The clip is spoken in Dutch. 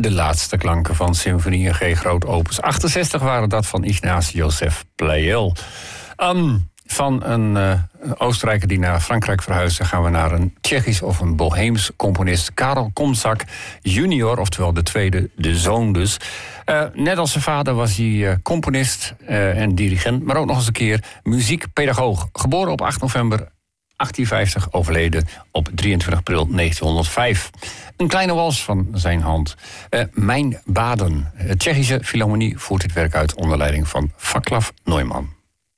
de laatste klanken van Symfonie in G groot opus 68 waren dat van Ignacy Joseph Pleyel. Van een Oostenrijker die naar Frankrijk verhuisde, gaan we naar een Tsjechisch of een Boheems componist, Karel Komzak junior, oftewel de tweede, de zoon dus. Net als zijn vader was hij componist en dirigent, maar ook nog eens een keer muziekpedagoog. Geboren op 8 november 1850, overleden op 23 april 1905. Een kleine wals van zijn hand. Mijn Baden. De Tsjechische Philharmonie voert dit werk uit onder leiding van Václav Neumann.